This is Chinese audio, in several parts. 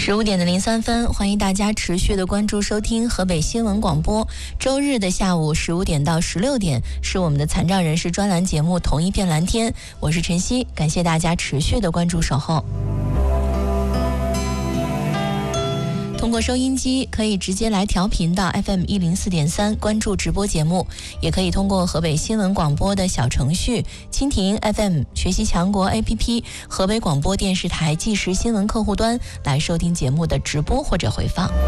15:03，欢迎大家持续的关注收听河北新闻广播。周日的下午15点到16点是我们的残障人士专栏节目《同一片蓝天》，我是晨曦，感谢大家持续的关注守候。通过收音机可以直接来调频到 FM 104.3关注直播节目，也可以通过河北新闻广播的小程序、蜻蜓 FM、学习强国 APP、河北广播电视台即时新闻客户端来收听节目的直播或者回放。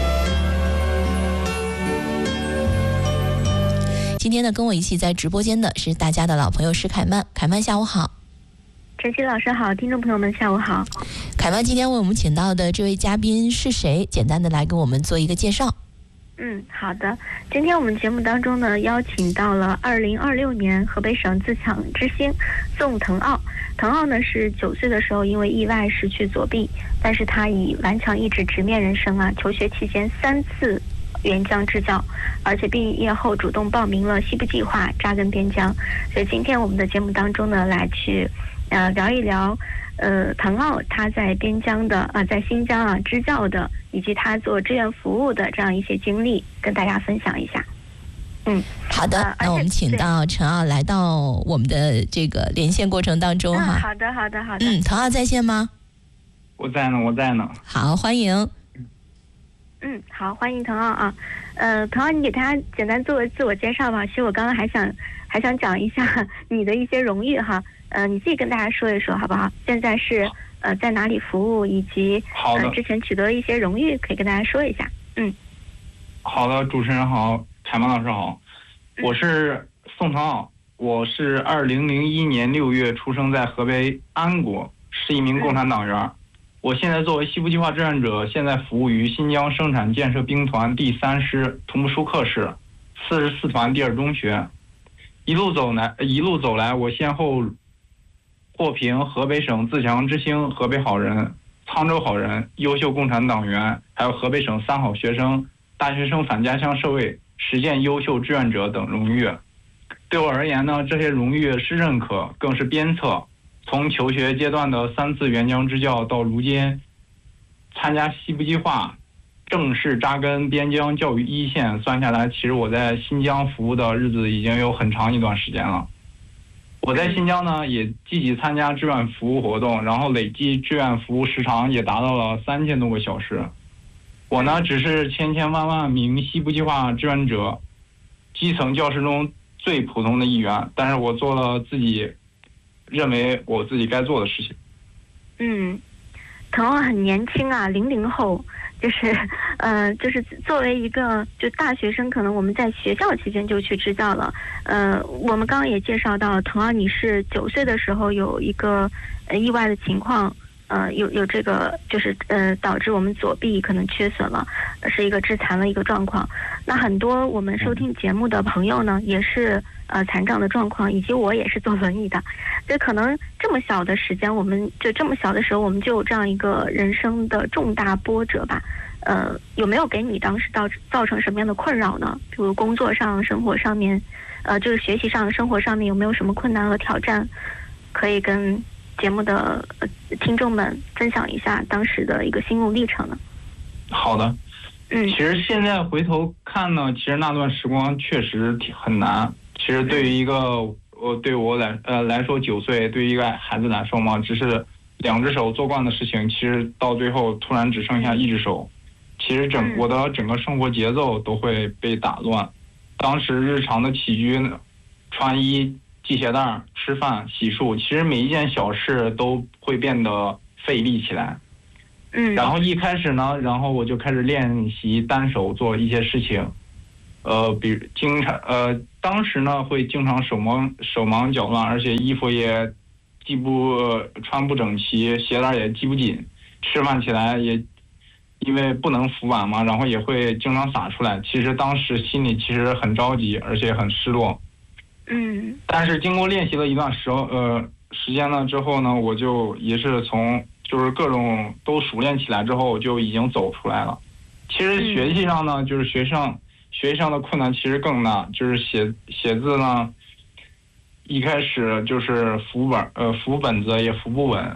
今天呢，跟我一起在直播间的是大家的老朋友石凯曼。凯曼，下午好。 晨曦老师好，听众朋友们下午好。 凯曼，今天为我们请到的这位嘉宾是谁？简单的来给我们做一个介绍。 好的。今天我们节目当中呢，邀请到了2026年河北省自强之星宋腾奥。腾奥呢是9岁的时候因为意外失去左臂，但是他以顽强意志直面人生啊，求学期间3次援疆支教，而且毕业后主动报名了西部计划，扎根边疆。所以今天我们的节目当中呢，来去聊一聊腾奥他在边疆的在新疆支教的，以及他做志愿服务的这样一些经历，跟大家分享一下。 好的，那我们请到陈奥来到我们的这个连线过程当中哈。 好的。 腾奥在线吗？ 我在呢。 好，欢迎。 好，欢迎腾奥啊。腾奥，你给他简单做个自我介绍吧。其实我刚刚还想讲一下你的一些荣誉哈。你自己跟大家说一说好不好？现在是在哪里服务，以及之前取得一些荣誉，可以跟大家说一下。 好的，主持人好，凯曼老师好，我是宋腾奥，我是2001年6月出生在河北安国，是一名共产党员。我现在作为西部计划志愿者，现在服务于新疆生产建设兵团第3师图木舒克市44团第2中学。一路走来，我先后获评河北省自强之星、河北好人、沧州好人、优秀共产党员，还有河北省3好学生、大学生返家乡社会实践优秀志愿者等荣誉。对我而言呢，这些荣誉是认可，更是鞭策。从求学阶段的3次援疆支教，到如今参加西部计划，正式扎根边疆教育一线，算下来，其实我在新疆服务的日子已经有很长一段时间了。我在新疆呢，也积极参加志愿服务活动，然后累计志愿服务时长也达到了3000多个小时。我呢，只是千万名西部计划志愿者基层教师中最普通的一员，但是我做了自己认为我自己该做的事情。 腾奥很年轻啊，00后，就是作为一个就大学生，可能我们在学校期间就去支教了。我们刚刚也介绍到，腾奥你是9岁的时候有一个意外的情况，有这个就是导致我们左臂可能缺损了，是一个致残的一个状况。那很多我们收听节目的朋友呢，也是残障的状况，以及我也是坐轮椅的。所以可能这么小的时间，我们就这么小的时候，我们就有这样一个人生的重大波折吧。有没有给你当时造成什么样的困扰呢？比如工作上、生活上面，就是学习上、生活上面有没有什么困难和挑战，可以跟节目的听众们分享一下当时的一个心路历程呢？ 好的。其实现在回头看呢，其实那段时光确实很难。其实对于一个对我来说9岁，对于一个孩子来说嘛，只是2只手做惯的事情，其实到最后突然只剩下1只手，其实我的整个生活节奏都会被打乱。当时日常的起居、穿衣、系鞋带、吃饭、洗漱，其实每一件小事都会变得费力起来。然后一开始呢，然后我就开始练习单手做一些事情，比如当时呢会经常手忙脚乱，而且衣服也穿不整齐，鞋带也系不紧，吃饭起来也因为不能扶碗嘛，然后也会经常洒出来。其实当时心里其实很着急，而且很失落。但是经过练习了一段时间了之后呢，我就也是从就是各种都熟练起来之后，就已经走出来了。其实学习上呢，就是学习上的困难其实更大，就是写字呢，一开始就是扶本子也扶不稳，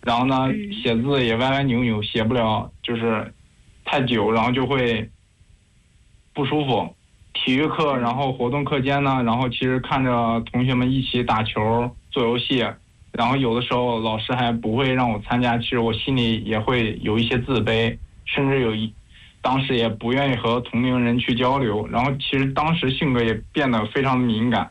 然后呢写字也歪歪扭扭，写不了就是太久，然后就会不舒服。体育课然后活动课间呢，然后其实看着同学们一起打球做游戏，然后有的时候老师还不会让我参加，其实我心里也会有一些自卑，甚至当时也不愿意和同龄人去交流，然后其实当时性格也变得非常敏感。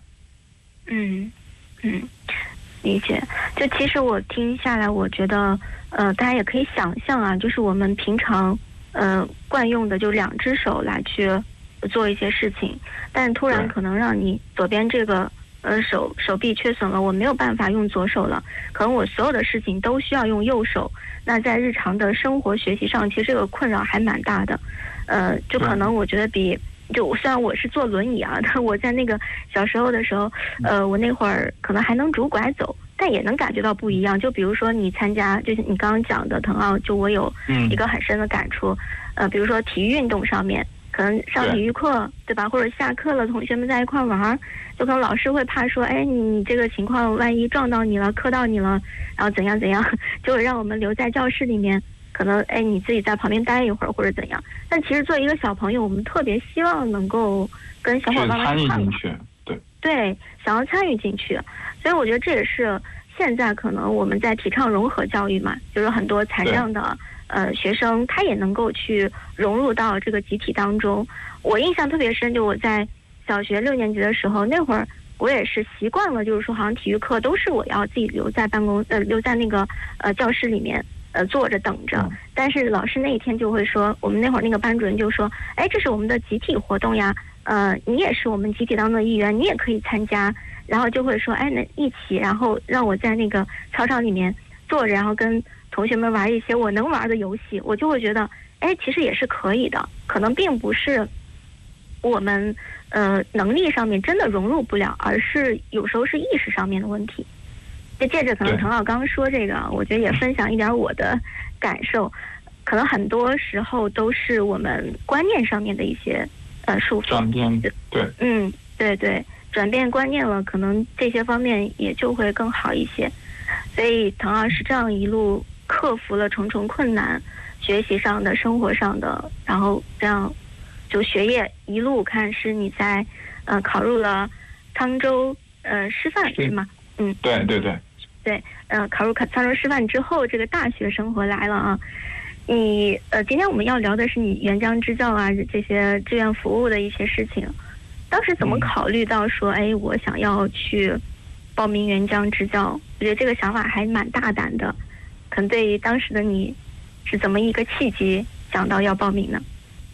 理解。就其实我听下来，我觉得大家也可以想象啊，就是我们平常惯用的就2只手来去做一些事情，但突然可能让你左边这个手臂缺损了，我没有办法用左手了，可能我所有的事情都需要用右手。那在日常的生活学习上，其实这个困扰还蛮大的。就可能我觉得就虽然我是坐轮椅啊，但我在那个小时候的时候，我那会儿可能还能拄拐走，但也能感觉到不一样。就比如说你参加，就是你刚刚讲的腾奥，就我有一个很深的感触。比如说体育运动上面，可能上体育课，对吧？或者下课了，同学们在一块玩，就可能老师会怕说，哎，你这个情况万一撞到你了、磕到你了，然后怎样怎样，就会让我们留在教室里面。可能你自己在旁边待一会儿或者怎样，但其实作为一个小朋友，我们特别希望能够跟小伙伴们一块玩，对，想要参与进去。所以我觉得这也是现在可能我们在提倡融合教育嘛，就是很多残障的学生他也能够去融入到这个集体当中。我印象特别深，就我在小学6年级的时候，那会儿我也是习惯了，就是说好像体育课都是我要自己留在留在那个教室里面。坐着等着，但是老师那一天就会说，我们那会儿那个班主任就说，哎，这是我们的集体活动呀，你也是我们集体当中的一员，你也可以参加，然后就会说，哎，那一起，然后让我在那个操场里面坐着，然后跟同学们玩一些我能玩的游戏，我就会觉得，哎，其实也是可以的，可能并不是我们能力上面真的融入不了，而是有时候是意识上面的问题。就借着可能腾奥刚刚说这个，我觉得也分享一点我的感受。可能很多时候都是我们观念上面的一些束缚。 转变，对。 对，转变观念了，可能这些方面也就会更好一些。所以腾奥是这样一路克服了重重困难，学习上的、生活上的，然后这样就学业一路看是你在考入了沧州师范是吗？对，考入沧州师范之后，这个大学生活来了啊。你今天我们要聊的是你援疆支教啊这些志愿服务的一些事情。当时怎么考虑到说，哎，我想要去报名援疆支教？我觉得这个想法还蛮大胆的。可能对于当时的你，是怎么一个契机想到要报名呢？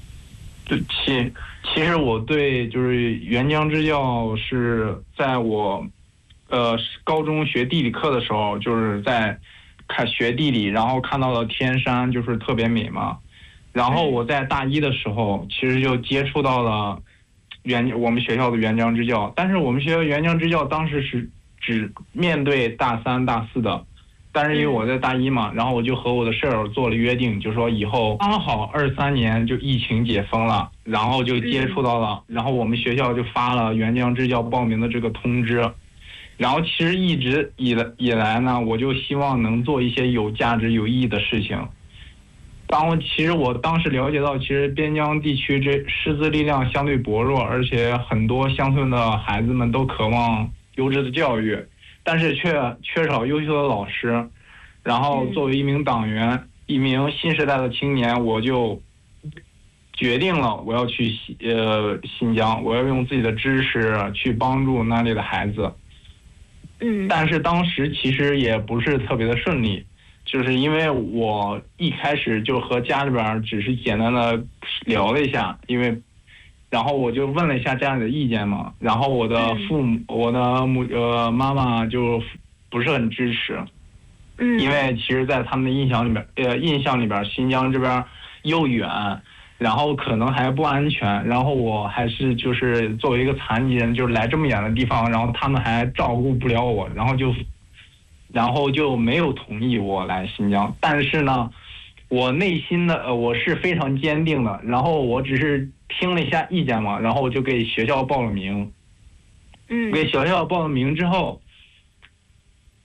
其实我对就是援疆支教是在我高中学地理课的时候，就是在学地理，然后看到了天山，就是特别美嘛。然后我在大一的时候，其实就接触到了我们学校的援疆支教，但是我们学校援疆支教当时是只面对大3、大4的，但是因为我在大一嘛，然后我就和我的舍友做了约定，就说以后刚好23年就疫情解封了，然后就接触到了，然后我们学校就发了援疆支教报名的这个通知。然后其实一直以来呢，我就希望能做一些有价值有意义的事情。其实我当时了解到，其实边疆地区这师资力量相对薄弱，而且很多乡村的孩子们都渴望优质的教育，但是却缺少优秀的老师。然后作为一名党员，一名新时代的青年，我就决定了我要去新疆，我要用自己的知识去帮助那里的孩子。但是当时其实也不是特别的顺利，就是因为我一开始就和家里边只是简单的聊了一下，然后我就问了一下家里的意见嘛，然后我的妈妈就不是很支持，因为其实在他们的印象里边，新疆这边又远，然后可能还不安全，然后我还是就是作为一个残疾人，就是来这么远的地方，然后他们还照顾不了我，然后就没有同意我来新疆。但是呢，我内心的我是非常坚定的，然后我只是听了一下意见嘛，然后我就给学校报了名。给学校报了名之后，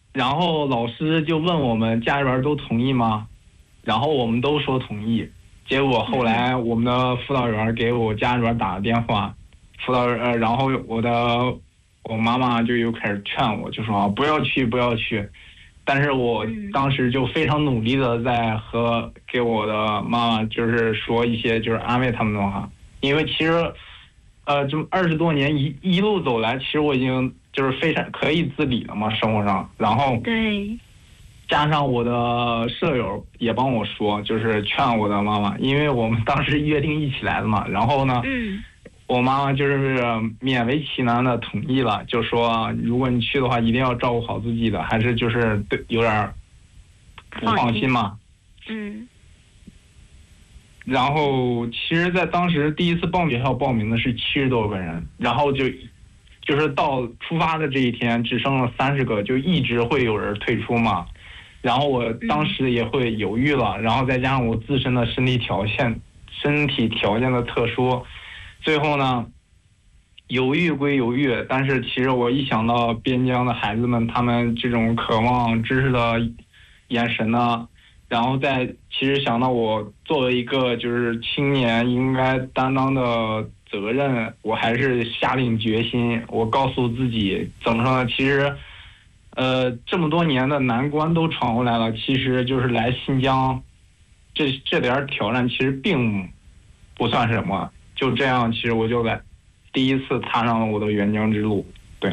然后老师就问我们家里边都同意吗？然后我们都说同意。结果后来我们的辅导员给我家里边打了电话，然后我妈妈就又开始劝我，就说不要去不要去。但是我当时就非常努力的在给我的妈妈就是说一些就是安慰他们的话，因为其实这么20多年一路走来，其实我已经就是非常可以自理了嘛，生活上。然后对， 加上我的舍友也帮我说，就是劝我的妈妈，因为我们当时约定一起来的嘛。然后呢，我妈妈就是勉为其难的同意了，就说如果你去的话，一定要照顾好自己的，还是就是有点不放心嘛。然后其实，在当时第一次学校报名的是70多个人，然后就是到出发的这一天只剩了30个，就一直会有人退出嘛。然后我当时也会犹豫了，然后再加上我自身的身体条件的特殊。最后呢，犹豫归犹豫，但是其实我一想到边疆的孩子们，他们这种渴望知识的眼神呢，然后其实想到我作为一个就是青年应该担当的责任，我还是下定决心，我告诉自己怎么说呢？其实，这么多年的难关都闯过来了，其实就是来新疆，这点挑战其实并不算什么。就这样，其实我就第一次踏上了我的援疆之路。对，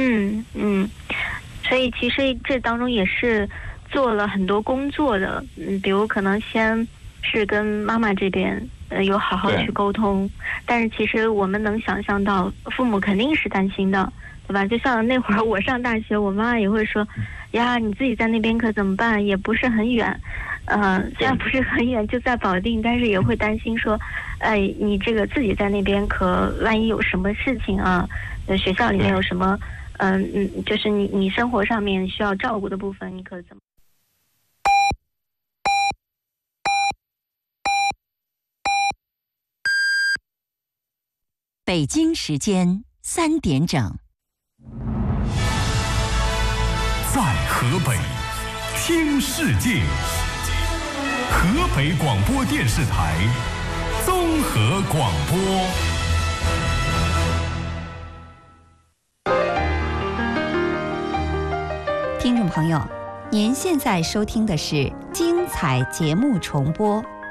所以其实这当中也是做了很多工作的，比如可能先是跟妈妈这边有好好去沟通，但是其实我们能想象到父母肯定是担心的，对吧？就像那会儿我上大学，我妈妈也会说，呀，你自己在那边可怎么办？也不是很远。虽然不是很远，就在保定，但是也会担心说，你这个自己在那边可万一有什么事情啊，学校里面有什么，就是你生活上面需要照顾的部分，你可怎么？ 北京时间3点整， 在河北听世界。河北广播电视台综合广播。 听众朋友，您现在收听的是精彩节目重播。